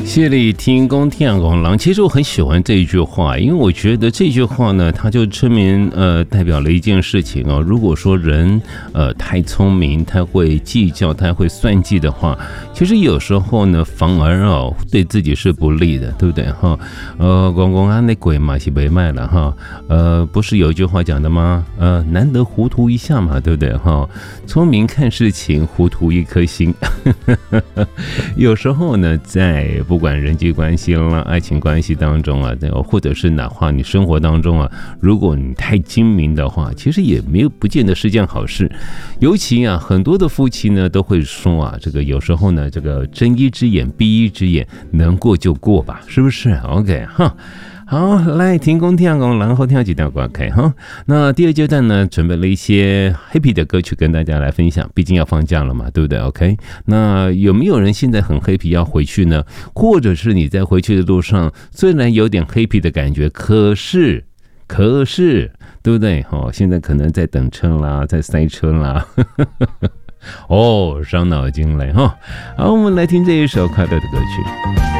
谢里听公天公狼，其实我很喜欢这一句话，因为我觉得这句话呢，它就证明代表了一件事情哦。如果说人太聪明，他会计较，他会算计的话，其实有时候呢，反而对自己是不利的，对不对哈？公公啊，那鬼嘛是没卖了哈。不是有一句话讲的吗？难得糊涂一下嘛，对不对哈？聪明看事情，糊涂一颗心。有时候呢，在不管人际关系啦、爱情关系当中啊，或者是哪怕你生活当中啊，如果你太精明的话，其实也没有不见得是件好事。尤其啊，很多的夫妻呢都会说啊，这个有时候呢，这个睁一只眼闭一只眼，能过就过吧，是不是 ？OK 哈。好，来停工跳工，然后跳几条歌 OK 哈。那第二阶段呢，准备了一些 happy 的歌曲跟大家来分享，毕竟要放假了嘛，对不对 ？OK。那有没有人现在很 happy 要回去呢？或者是你在回去的路上，虽然有点 happy 的感觉，可是，对不对？现在可能在等车啦，在塞车啦。伤脑筋嘞哈。好，我们来听这一首快乐的歌曲。